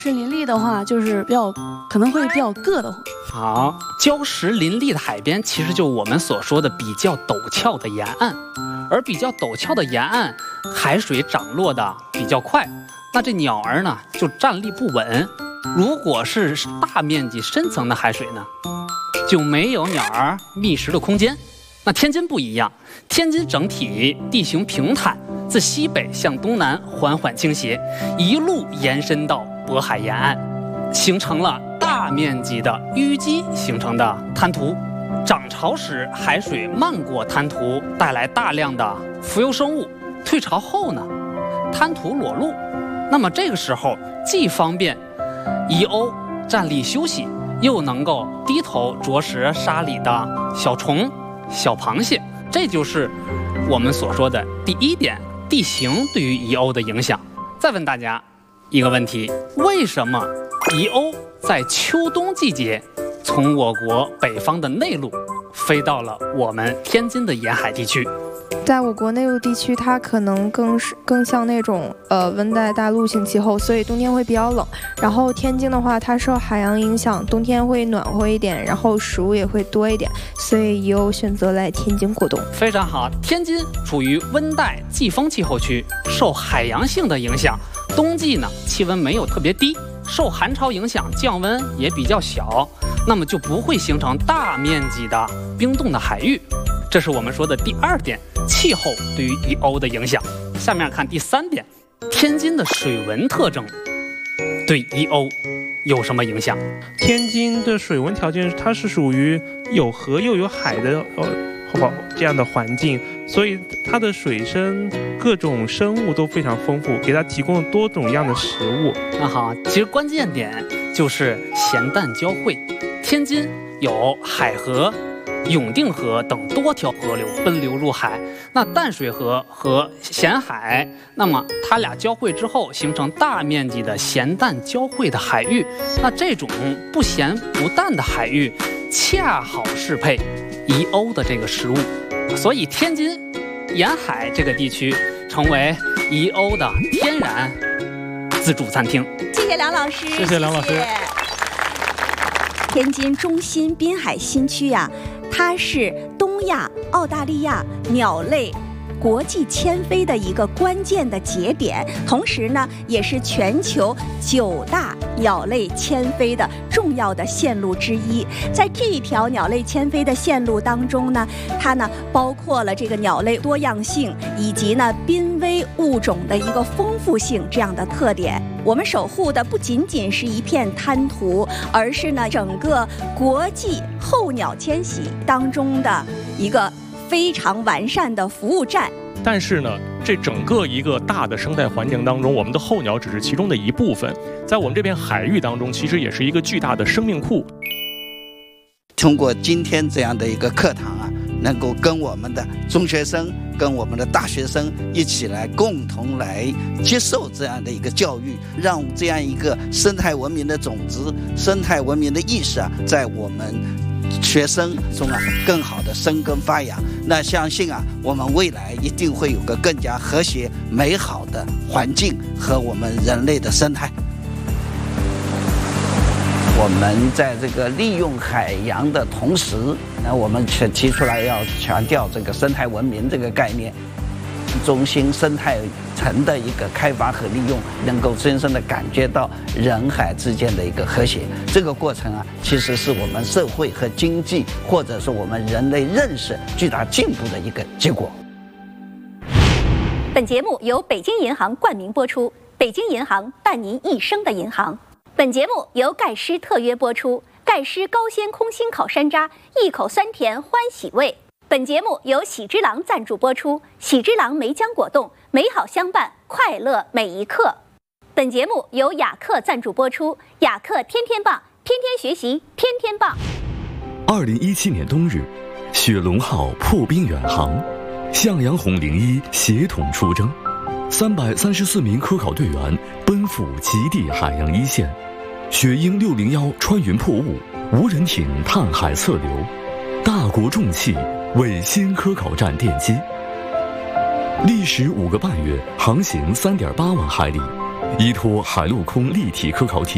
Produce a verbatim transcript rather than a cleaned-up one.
是林立的话，就是比较可能会比较硌得慌。 好，礁石林立的海边，其实就我们所说的比较陡峭的沿岸，而比较陡峭的沿岸，海水涨落的比较快，那这鸟儿呢就站立不稳。如果是大面积深层的海水呢，就没有鸟儿觅食的空间。那天津不一样，天津整体地形平坦，自西北向东南缓缓倾斜，一路延伸到渤海沿岸，形成了大面积的淤积形成的滩涂。涨潮时海水漫过滩涂，带来大量的浮游生物；退潮后呢，滩涂裸露。那么这个时候既方便遗鸥站立休息，又能够低头啄食沙里的小虫、小螃蟹。这就是我们所说的第一点，地形对于遗鸥的影响。再问大家一个问题，为什么遗鸥在秋冬季节从我国北方的内陆飞到了我们天津的沿海地区？ 在我国内陆地区，它可能更是更像那种呃温带大陆性气候，所以冬天会比较冷。然后天津的话，它受海洋影响，冬天会暖和一点，然后食物也会多一点，所以遗鸥选择来天津过冬。 非常好，天津处于温带季风气候区，受海洋性的影响，冬季呢气温没有特别低，受寒潮影响降温也比较小，那么就不会形成大面积的冰冻的海域。这是我们说的第二点，气候对于遗鸥的影响。下面看第三点，天津的水文特征对遗鸥有什么影响？ 天津的水文条件，它是属于有河又有海的呃这样的环境，所以它的水生各种生物都非常丰富，给它提供了多种样的食物。 那好，其实关键点就是咸淡交汇。天津有海河、永定河等多条河流奔流入海，那淡水河和咸海，那么它俩交汇之后形成大面积的咸淡交汇的海域，那这种不咸不淡的海域恰好适配遗鸥的这个食物，所以天津沿海这个地区成为遗鸥的天然自助餐厅。 谢谢梁老师， 谢谢梁老师。 谢谢天津中心滨海新区呀、啊，它是东亚、澳大利亚鸟类国际迁飞的一个关键的节点，同时呢，也是全球九大鸟类迁飞的重要的线路之一。在这一条鸟类迁飞的线路当中呢，它呢包括了这个鸟类多样性以及呢濒危物种的一个丰富性这样的特点。我们守护的不仅仅是一片滩涂，而是呢整个国际候鸟迁徙当中的一个非常完善的服务站。 但是呢，这整个一个大的生态环境当中，我们的候鸟只是其中的一部分，在我们这片海域当中，其实也是一个巨大的生命库。 通过今天这样的一个课堂啊，能够跟我们的中学生、跟我们的大学生一起来共同来接受这样的一个教育，让这样一个生态文明的种子、生态文明的意识啊，在我们学生中啊更好的生根发芽。那相信啊，我们未来一定会有个更加和谐美好的环境和我们人类的生态。我们在这个利用海洋的同时，那我们却提出来要强调这个生态文明这个概念，中心生态层的一个开发和利用，能够真正的感觉到人海之间的一个和谐。这个过程啊，其实是我们社会和经济，或者是我们人类认识巨大进步的一个结果。 本节目由北京银行冠名播出，北京银行伴您一生的银行。本节目由盖诗特约播出，盖诗高鲜空心烤山楂，一口酸甜欢喜味。本节目由喜之郎赞助播出，喜之郎梅浆果冻，美好相伴，快乐每一刻。本节目由雅克赞助播出，雅克天天棒，天天学习，天天棒。 二零一七年冬日，雪龙号破冰远航，向阳红零一协同出征，三百三十四名科考队员奔赴极地海洋一线，雪鹰六零幺穿云破雾，无人艇探海测流，大国重器为新科考站奠基。历时五个半月，航行三点八万海里，依托海陆空立体科考体